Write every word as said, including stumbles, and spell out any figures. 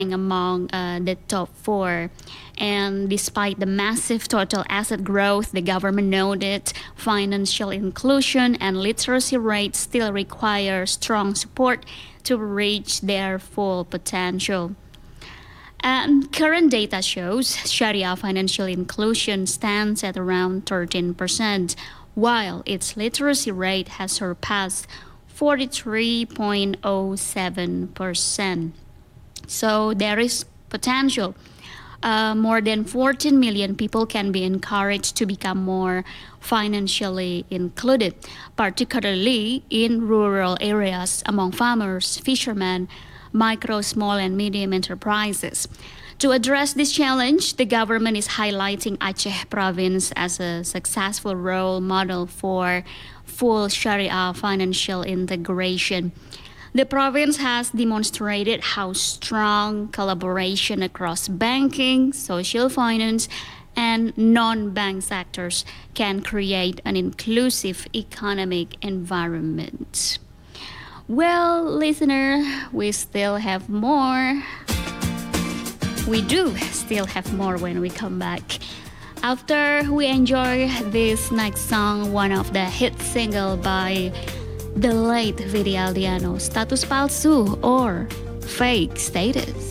among uh, the top four. And despite the massive total asset growth, the government noted financial inclusion and literacy rates still require strong support to reach their full potential. And current data shows Sharia financial inclusion stands at around thirteen percent, while its literacy rate has surpassed forty-three point zero seven percent. So there is potential. Uh, more than fourteen million people can be encouraged to become more financially included, particularly in rural areas among farmers, fishermen, micro, small, and medium enterprises. To address this challenge, the government is highlighting Aceh province as a successful role model for full Sharia financial integration. The province has demonstrated how strong collaboration across banking, social finance, and non-bank sectors can create an inclusive economic environment. Well, listener, we still have more. We do still have more when we come back. After we enjoy this next song, one of the hit single by the late Vidi Aldiano, Status Palsu or Fake Status.